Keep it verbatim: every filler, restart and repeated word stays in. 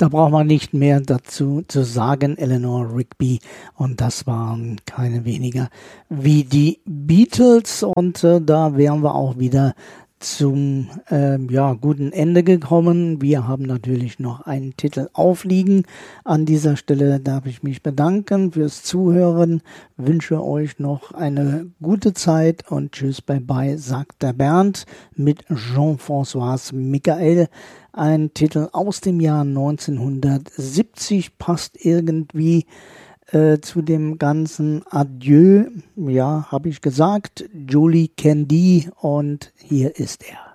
Da braucht man nicht mehr dazu zu sagen, Eleanor Rigby, und das waren keine weniger wie die Beatles, und äh, da wären wir auch wieder zum äh, ja, guten Ende gekommen. Wir haben natürlich noch einen Titel aufliegen. An dieser Stelle darf ich mich bedanken fürs Zuhören, wünsche euch noch eine gute Zeit und tschüss, bye bye, sagt der Bernd mit Jean-François Michael. Ein Titel aus dem Jahr neunzehnhundertsiebzig, passt irgendwie äh, zu dem ganzen Adieu. Ja, habe ich gesagt. Julie Candy, und hier ist er.